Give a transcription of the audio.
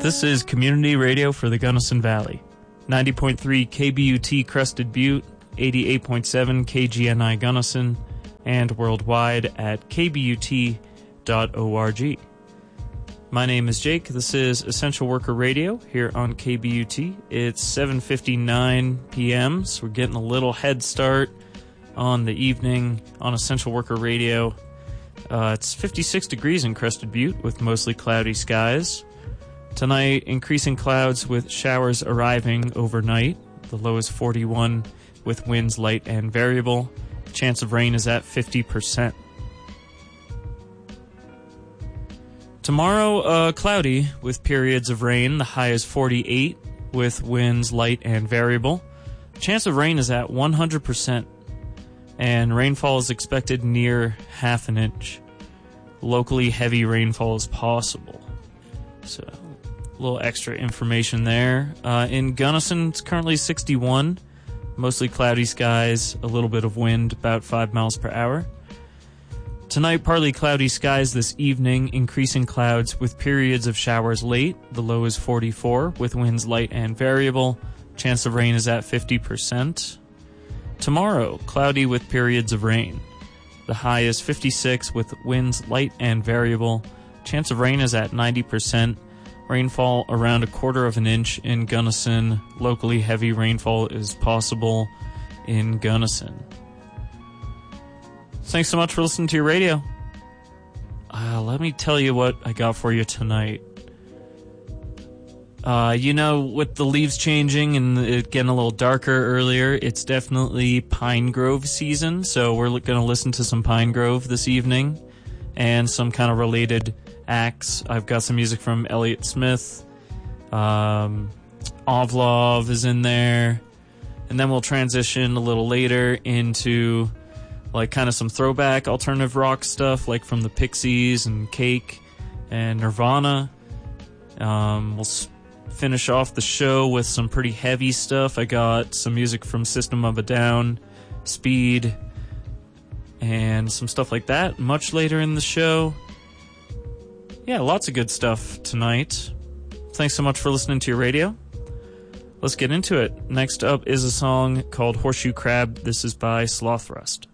This is community radio for the Gunnison Valley. 90.3 KBUT Crested Butte, 88.7 KGNI Gunnison, and worldwide at kbut.org. My name is Jake. This is Essential Worker Radio here on KBUT. It's 7:59 p.m., so we're getting a little head start on the evening on Essential Worker Radio. It's 56 degrees in Crested Butte with mostly cloudy skies. Tonight, increasing clouds with showers arriving overnight. The low is 41 with winds light and variable. Chance of rain is at 50%. Tomorrow, cloudy with periods of rain. The high is 48 with winds light and variable. Chance of rain is at 100%. And rainfall is expected near half an inch. Locally, heavy rainfall is possible. So, a little extra information there. In Gunnison, it's currently 61. Mostly cloudy skies, a little bit of wind, about 5 miles per hour. Tonight, partly cloudy skies this evening, increasing clouds with periods of showers late. The low is 44, with winds light and variable. Chance of rain is at 50%. Tomorrow, cloudy with periods of rain. The high is 56, with winds light and variable. Chance of rain is at 90%. Rainfall around 1/4 of an inch in Gunnison. Locally, heavy rainfall is possible in Gunnison. Thanks so much for listening to your radio. Let me tell you what I got for you tonight. With the leaves changing and it getting a little darker earlier, it's definitely Pine Grove season, so we're going to listen to some Pine Grove this evening and some kind of related acts. I've got some music from Elliott Smith. Ovlov is in there. And then we'll transition a little later into like kind of some throwback alternative rock stuff like from the Pixies and Cake and Nirvana. We'll finish off the show with some pretty heavy stuff. I got some music from System of a Down, Speed, and some stuff like that much later in the show. Yeah, lots of good stuff tonight. Thanks so much for listening to your radio. Let's get into it. Next up is a song called Horseshoe Crab. This is by Slothrust.